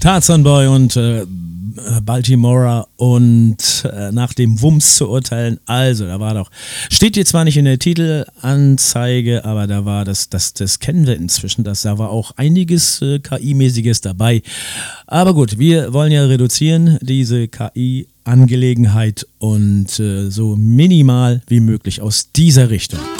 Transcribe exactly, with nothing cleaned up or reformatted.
Tarzan Boy und äh, Baltimora und äh, nach dem Wumms zu urteilen. Also, da war doch, steht jetzt zwar nicht in der Titelanzeige, aber da war das, das, das kennen wir inzwischen, das, da war auch einiges äh, K I-mäßiges dabei. Aber gut, wir wollen ja reduzieren, diese K I-Angelegenheit und äh, so minimal wie möglich aus dieser Richtung.